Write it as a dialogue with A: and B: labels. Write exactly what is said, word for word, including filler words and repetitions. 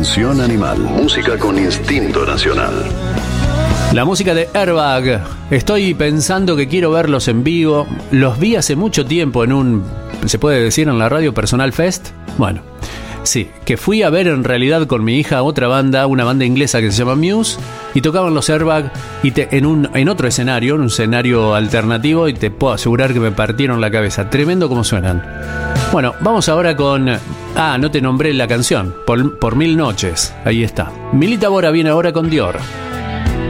A: Canción Animal, música con instinto nacional.
B: La música de Airbag. Estoy pensando que quiero verlos en vivo. Los vi hace mucho tiempo en un, ¿se puede decir en la radio, Personal Fest? Bueno, sí, que fui a ver en realidad con mi hija otra banda, una banda inglesa que se llama Muse, y tocaban los Airbag y te, en, un, en otro escenario, en un escenario alternativo, y te puedo asegurar que me partieron la cabeza. Tremendo como suenan. Bueno, vamos ahora con... Ah, no te nombré la canción. Por, por Mil Noches. Ahí está. Milita Bora viene ahora con Dior.